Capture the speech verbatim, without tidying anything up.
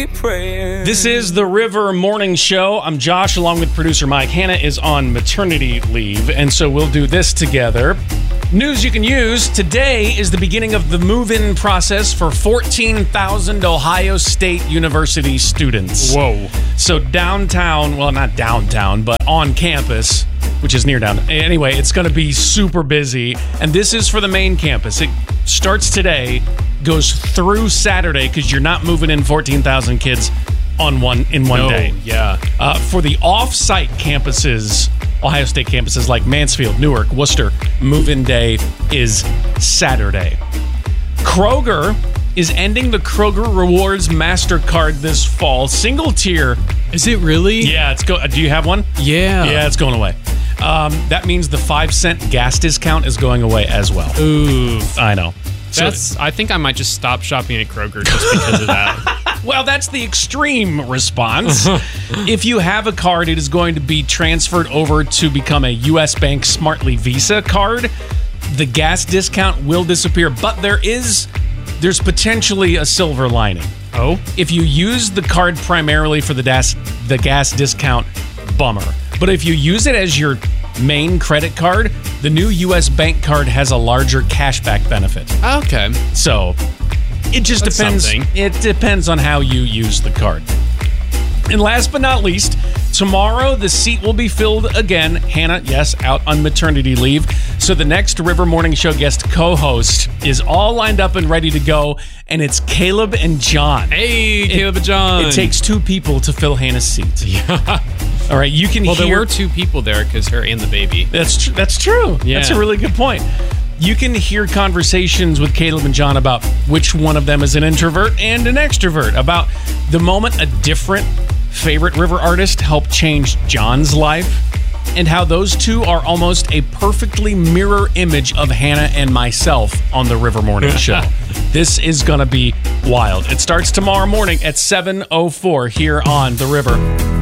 praying. This is the River Morning Show. I'm Josh, along with producer Mike. Hannah is on maternity leave, and so we'll do this together. News you can use. Today is the beginning of the move-in process for fourteen thousand Ohio State University students. Whoa. So downtown, well, not downtown, but on campus, which is near downtown. Anyway, it's going to be super busy, and this is for the main campus. It starts today, goes through Saturday, because you're not moving in fourteen thousand kids on one in one No, day. yeah. Uh, for the off-site campuses, Ohio State campuses like Mansfield, Newark, Worcester, move-in day is Saturday. Kroger is ending the Kroger Rewards MasterCard this fall. Single tier. Is it really? Yeah, it's go. Do you have one? Yeah. Yeah, it's going away. Um, that means the five cent gas discount is going away as well. Ooh. I know. So- That's. I think I might just stop shopping at Kroger just because of that. Well, that's the extreme response. If you have a card, it is going to be transferred over to become a U S Bank Smartly Visa card. The gas discount will disappear, but there is, there's potentially a silver lining. Oh? If you use the card primarily for the gas, the gas discount, bummer. But if you use it as your main credit card, the new U S Bank card has a larger cashback benefit. Okay. So it just That's depends. something. It depends on how you use the card. And last but not least, tomorrow the seat will be filled again. Hannah, yes, out on maternity leave. So the next River Morning Show guest co-host is all lined up and ready to go, and it's Caleb and John. Hey, Caleb and John. It takes two people to fill Hannah's seat. Yeah. All right, you can Well, hear. there were two people there because her and the baby. That's tr- that's true. Yeah. That's a really good point. You can hear conversations with Caleb and John about which one of them is an introvert and an extrovert, about the moment a different favorite River artist helped change John's life, and how those two are almost a perfectly mirror image of Hannah and myself on the River Morning Show. This is going to be wild. It starts tomorrow morning at seven oh four here on The River.